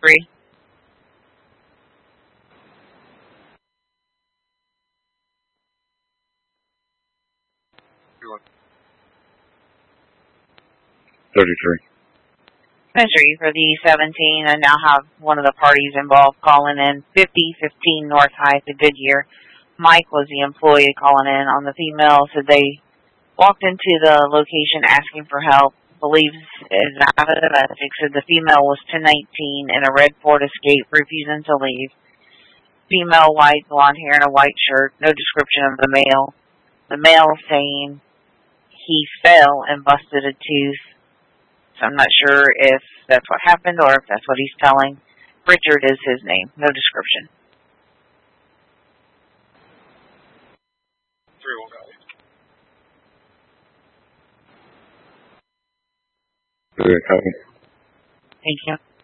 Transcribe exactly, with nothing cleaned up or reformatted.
three. thirty-three. Mystery for the seventeen, and now have one of the parties involved calling in. fifty fifteen North High to Goodyear. Mike was the employee calling in. On the female, said they walked into the location asking for help. Believes is out of domestic. Said the female was ten nineteen in a red Ford Escape, refusing to leave. Female, white, blonde hair, and a white shirt. No description of the male. The male saying he fell and busted a tooth. So I'm not sure if that's what happened or if that's what he's telling. Richard is his name. No description. Three will go. Very copy. Thank you.